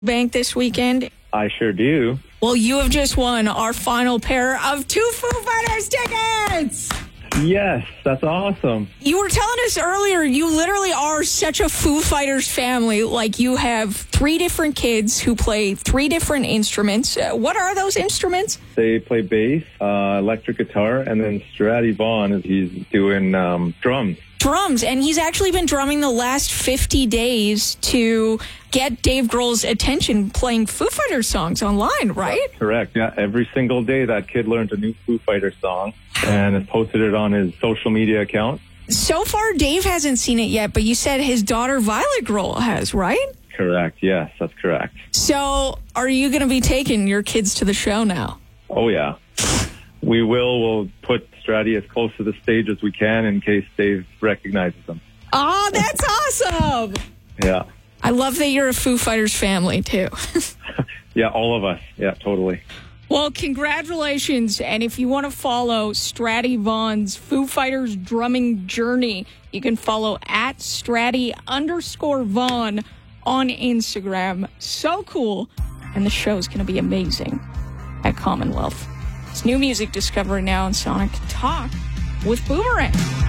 Bank this weekend? I sure do. Well, you have just won our final pair of 2 Foo Fighters tickets! Yes, that's awesome. You were telling us earlier, you literally are such a Foo Fighters family. Like, you have 3 different kids who play 3 different instruments. What are those instruments? They play bass, electric guitar, and then Stratty Vaughn, he's doing drums. Drums, and he's actually been drumming the last 50 days to get Dave Grohl's attention playing Foo Fighters songs online, right? That's correct. Yeah, every single day that kid learns a new Foo Fighters song and has posted it on his social media account. So far, Dave hasn't seen it yet, but you said his daughter Violet Grohl has, right? Correct. Yes, that's correct. So are you going to be taking your kids to the show now? Oh, yeah. We will. We'll put Stratty as close to the stage as we can in case Dave recognizes him. Oh, that's awesome. Yeah. I love that you're a Foo Fighters family, too. Yeah, all of us. Yeah, totally. Well, congratulations. And if you want to follow Stratty Vaughn's Foo Fighters drumming journey, you can follow at Stratty_Vaughn on Instagram. So cool. And the show's going to be amazing at Commonwealth. It's new music discovery now on Sonic Talk with Boomerang.